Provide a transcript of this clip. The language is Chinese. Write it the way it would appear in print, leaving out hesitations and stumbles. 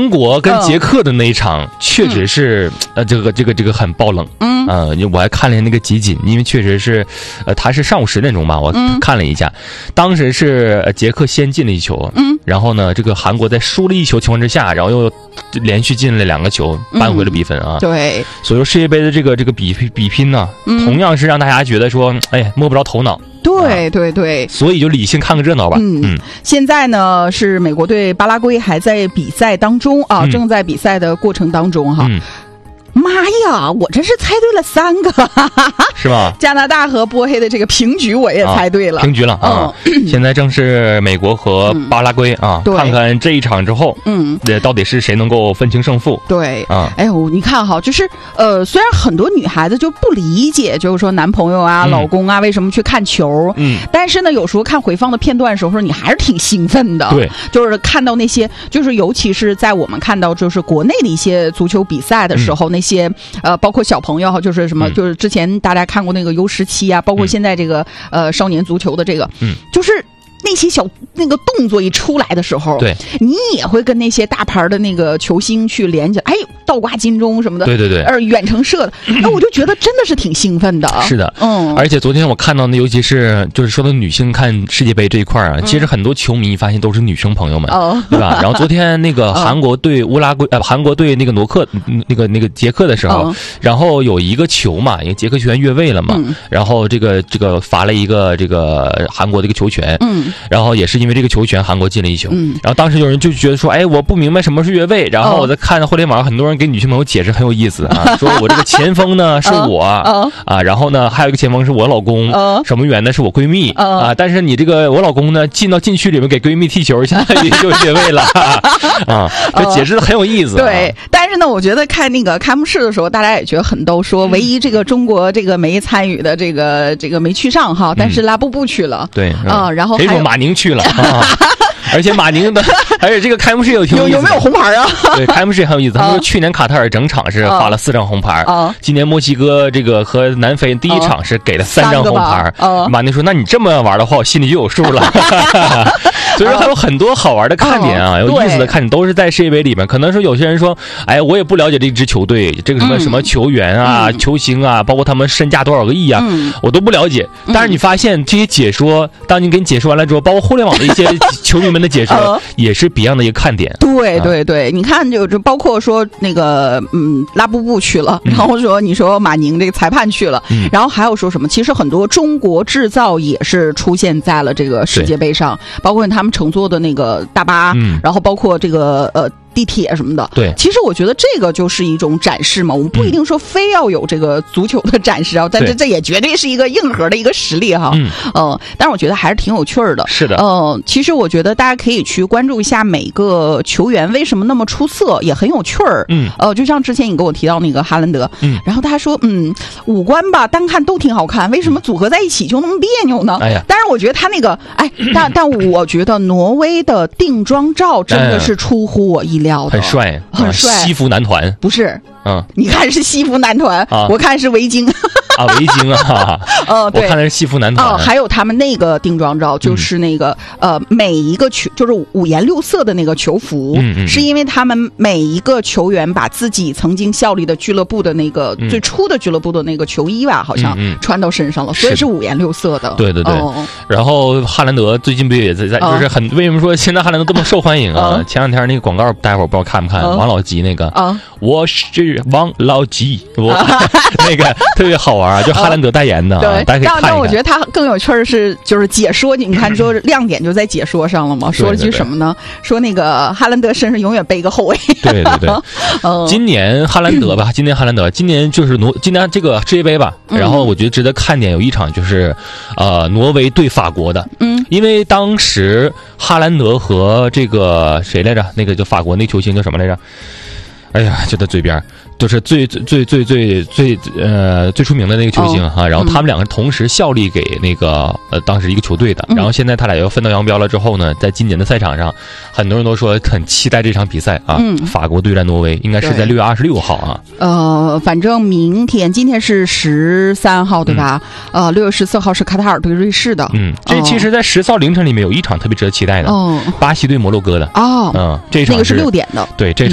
韩国跟捷克的那一场确实是这个很爆冷。我还看了那个集锦，因为确实是他是上午10点钟吧，我看了一下，当时是捷克先进了一球，然后呢这个韩国在输了一球情况之下，然后又连续进了2个球，扳回了比分啊。 对， 所以说世界杯的这个比拼呢，同样是让大家觉得说，哎，摸不着头脑。 对对对， 所以就理性看个热闹吧。 现在呢是美国队巴拉圭还在比赛当中啊，正在比赛的过程当中哈。妈呀，我真是猜对了3个， 是吧？ 加拿大和波黑的这个平局我也猜对了， 平局了啊！现在正是美国和巴拉圭啊，看看这一场之后，到底是谁能够分清胜负？ 对啊，哎呦，你看哈，就是虽然很多女孩子就不理解，就是说男朋友啊、老公啊为什么去看球，但是呢，有时候看回放的片段的时候，你还是挺兴奋的。 对， 就是看到那些，就是尤其是在我们看到就是国内的一些足球比赛的时候，那些包括小朋友哈，就是什么，就是之前大家看过那个U17啊，包括现在这个少年足球的这个，就是那些那个动作一出来的时候， 对， 你也会跟那些大牌的那个球星去连接，哎，倒挂金钟什么的， 对对对， 远程射的，那我就觉得真的是挺兴奋的。 是的，而且昨天我看到的，尤其是就是说到女性看世界杯这一块啊，其实很多球迷发现都是女生朋友们，对吧？然后昨天那个韩国对韩国对那个那个捷克的时候，然后有一个球嘛，因为捷克球员越位了嘛，然后这个罚了一个这个韩国的一个球权，然后也是因为这个球权韩国进了一球，然后当时有人就觉得说，哎，我不明白什么是越位，然后我在看互联网上很多人给女性朋友解释很有意思啊，说我这个前锋呢是我啊，然后呢还有一个前锋是我老公，守门员呢是我闺蜜啊，但是你这个我老公呢进到禁区里面给闺蜜踢球，现在就越位了啊，这解释的很有意思。 对，但是呢，我觉得看那个开幕式的时候，大家也觉得很逗，说唯一这个中国这个没参与的这个没去上哈，但是拉布布去了， 对啊，然后还有马宁去了啊。而且马宁的，而且这个开幕式有挺有意思的， 有没有红牌啊？ 对，开幕式也很有意思。他们说去年卡塔尔整场是发了4张红牌，今年墨西哥这个和南非第一场是给了3张红牌。马宁说：“那你这么玩的话，我心里就有数了。”所以说还有很多好玩的看点啊，有意思的看点都是在世界杯里面。可能说有些人说，哎，我也不了解这支球队，这个什么球员啊、球星啊，包括他们身价多少个亿啊，我都不了解。但是你发现这些解说，当你给你解说完了之后，包括互联网的一些球迷们的解说，也是 Beyond 的一个看点。 对对对，你看就包括说那个拉布布去了，然后说你说马宁这个裁判去了，然后还有说什么？其实很多中国制造也是出现在了这个世界杯上，包括他们乘坐的那个大巴，然后包括这个地铁什么的。对，其实我觉得这个就是一种展示嘛，我们不一定说非要有这个足球的展示啊，但这也绝对是一个硬核的一个实力哈。但是我觉得还是挺有趣的。 是的。 其实我觉得大家可以去关注一下每个球员为什么那么出色，也很有趣儿。就像之前你跟我提到那个哈兰德，然后他说五官吧单看都挺好看，为什么组合在一起就那么别扭呢？哎呀，但是我觉得他那个但我觉得挪威的定妆照真的是出乎我意料的， 很帅， 很帅。 西服男团不是，你看是西服男团，我看是围巾。 围巾啊，对，我看的是西服男团。 还有他们那个定妆照，就是那个每一个球就是5颜6色的那个球服，是因为他们每一个球员把自己曾经效力的俱乐部的那个最初的俱乐部的那个球衣吧，好像穿到身上了，所以是5颜6色的。 对对对。然后哈兰德最近不也在，就是为什么说现在哈兰德这么受欢迎啊？前2天那个广告，待会儿不知道看不看？王老吉那个我是王老吉，那个特别好玩啊，就哈兰德代言的，大家可以看一看。 但我觉得他更有趣的是，就是解说，你看说亮点就在解说上了嘛。说了句什么呢？说那个哈兰德身上永远背一个后卫。 对对对。今年哈兰德吧，今年就是今年这个世界杯吧。然后我觉得值得看点有一场就是挪威对法国的。因为当时哈兰德和这个谁来着？那个就法国那球星叫什么来着？哎呀，就在嘴边，就是最出名的那个球星哈。然后他们2个同时效力给那个当时一个球队的。然后现在他俩又分道扬镳了之后呢，在今年的赛场上，很多人都说很期待这场比赛啊。法国对战挪威，应该是在6月26号啊。 反正明天，今天是13号对吧？6月14号是卡塔尔对瑞士的。 这其实在10号凌晨里面有一场特别值得期待的，巴西对摩洛哥的。 这场那个是6点的。 对，这场